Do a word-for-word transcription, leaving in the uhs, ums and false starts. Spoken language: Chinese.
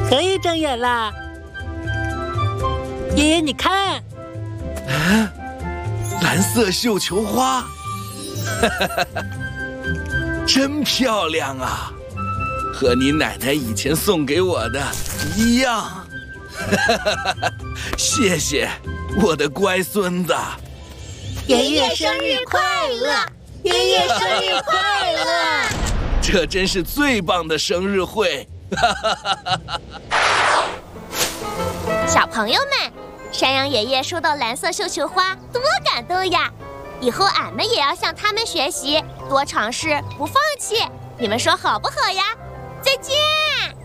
可以睁眼啦。爷爷，你看， 啊，蓝色绣球花，哈哈哈哈，真漂亮啊，和你奶奶以前送给我的一样。哈哈哈哈，谢谢，我的乖孙子。 爷爷生日快乐！爷爷生日快乐！ 这真是最棒的生日会！哈哈哈哈哈！ 小朋友们，山羊爷爷收到蓝色绣球花，多感动呀！以后俺们也要向他们学习，多尝试，不放弃。你们说好不好呀？再见。